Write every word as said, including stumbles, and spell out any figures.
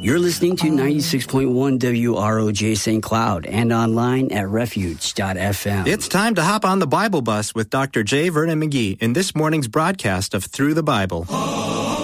You're listening to ninety-six point one W R O J Saint Cloud and online at refuge dot f m. It's time to hop on the Bible bus with Doctor J. Vernon McGee in this morning's broadcast of Through the Bible.